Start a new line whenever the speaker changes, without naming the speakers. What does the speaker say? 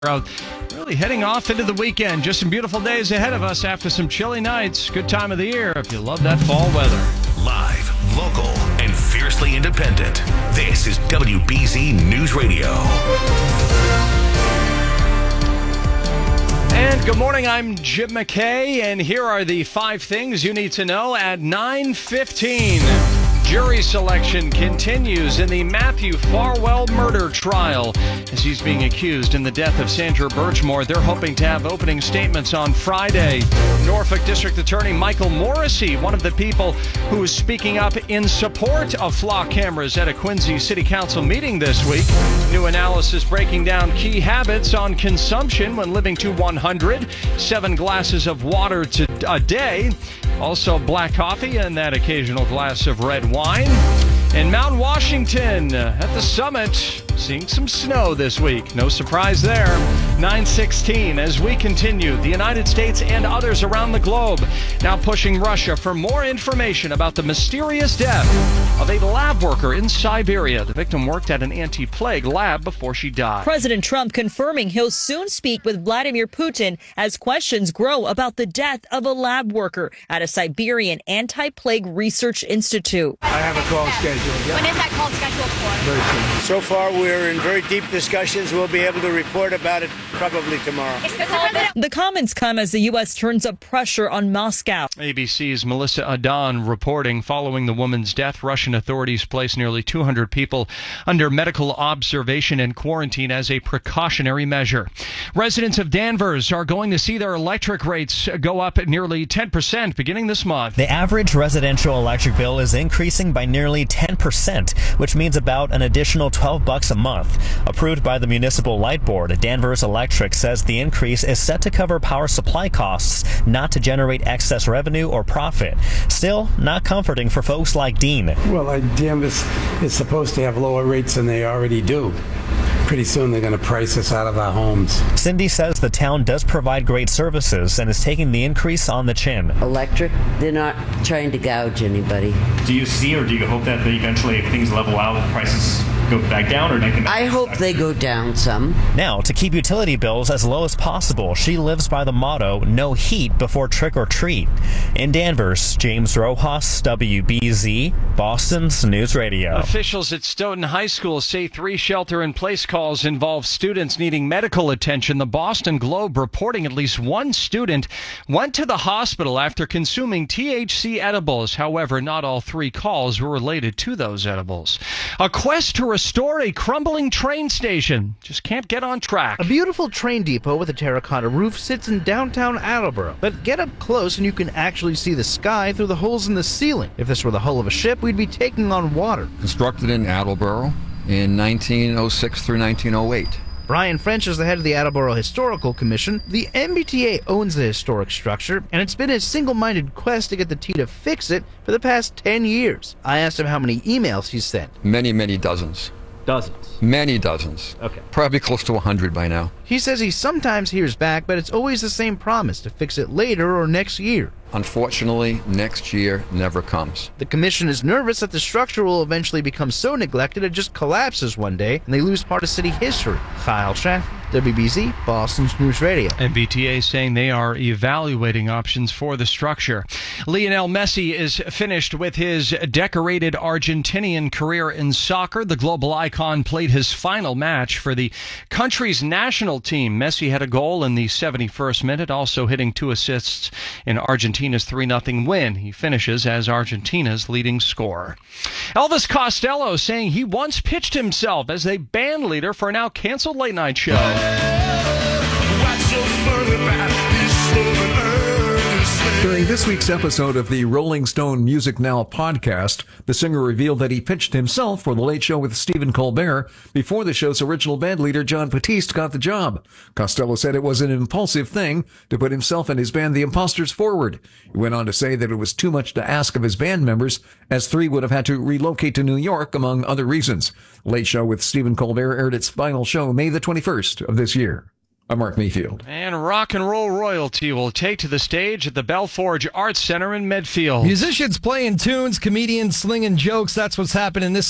Really heading off into the weekend. Just some beautiful days ahead of us after some chilly nights. Good time of the year if you love that fall weather.
Live, local, and fiercely independent. This is WBZ News Radio.
And good morning, I'm Jim McKay, and here are the 5 things you need to know at 9:15. Jury selection continues in the Matthew Farwell murder trial. As he's being accused in the death of Sandra Birchmore, they're hoping to have opening statements on Friday. Norfolk District Attorney Michael Morrissey, one of the people who is speaking up in support of flock cameras at a Quincy City Council meeting this week. New analysis breaking down key habits on consumption when living to 100. 7 glasses of water a day. Also black coffee and that occasional glass of red wine. In Mount Washington, at the summit, seeing some snow this week. No surprise there. 9:16 as we continue. The United States and others around the globe now pushing Russia for more information about the mysterious death of a lab worker in Siberia. The victim worked at an anti-plague lab before she died.
President Trump confirming he'll soon speak with Vladimir Putin as questions grow about the death of a lab worker at a Siberian anti-plague research institute.
I have a call scheduled. Yeah.
When is that call scheduled for?
Very soon. So far, we're in very deep discussions. We'll be able to report about it probably tomorrow.
The comments come as the U.S. turns up pressure on Moscow.
ABC's Melissa Adan reporting following the woman's death, Russian authorities placed nearly 200 people under medical observation and quarantine as a precautionary measure. Residents of Danvers are going to see their electric rates go up nearly 10% beginning this month.
The average residential electric bill is increasing by nearly 10%, which means about an additional $12 a month. Approved by the Municipal Light Board, Danvers Electric says the increase is set to cover power supply costs, not to generate excess revenue or profit. Still, not comforting for folks like Dean.
Well, Danvers is supposed to have lower rates than they already do. Pretty soon they're going to price us out of our homes.
Cindy says the town does provide great services and is taking the increase on the chin.
Electric, they're not trying to gouge anybody.
Do you see or do you hope that eventually if things level out, prices go back down? Or
I hope they go down some.
Now, to keep utility bills as low as possible, she lives by the motto, no heat before trick or treat. In Danvers, James Rojas, WBZ, Boston's News Radio.
Officials at Stoughton High School say 3 shelter-in-place calls involve students needing medical attention. The Boston Globe reporting at least 1 student went to the hospital after consuming THC edibles. However, not all 3 calls were related to those edibles. A quest to restore a crumbling train station just can't get on track.
A beautiful train depot with a terracotta roof sits in downtown Attleboro. But get up close and you can actually see the sky through the holes in the ceiling. If this were the hull of a ship, we'd be taking on water.
Constructed in Attleboro in 1906 through 1908.
Brian French is the head of the Attleboro Historical Commission. The MBTA owns the historic structure, and it's been a single-minded quest to get the T to fix it for the past 10 years. I asked him how many emails he's sent.
Many dozens.
Dozens?
Many dozens.
Okay.
Probably close to 100 by now.
He says he sometimes hears back, but it's always the same promise to fix it later or next year.
Unfortunately, next year never comes.
The commission is nervous that the structure will eventually become so neglected it just collapses one day and they lose part of city history. Kyle Schaff, WBZ, Boston's News Radio.
MBTA saying they are evaluating options for the structure. Lionel Messi is finished with his decorated Argentinian career in soccer. The global icon played his final match for the country's national team. Messi had a goal in the 71st minute, also hitting 2 assists in Argentina's 3-0 win. He finishes as Argentina's leading scorer. Elvis Costello saying he once pitched himself as a band leader for a now canceled late night show.
During this week's episode of the Rolling Stone Music Now podcast, the singer revealed that he pitched himself for The Late Show with Stephen Colbert before the show's original bandleader John Batiste got the job. Costello said it was an impulsive thing to put himself and his band The Imposters forward. He went on to say that it was too much to ask of his band members, as 3 would have had to relocate to New York, among other reasons. The Late Show with Stephen Colbert aired its final show May the 21st of this year. I'm Mark Mayfield.
And rock and roll royalty will take to the stage at the Belforge Arts Center in Medfield.
Musicians playing tunes, comedians slinging jokes. That's what's happening this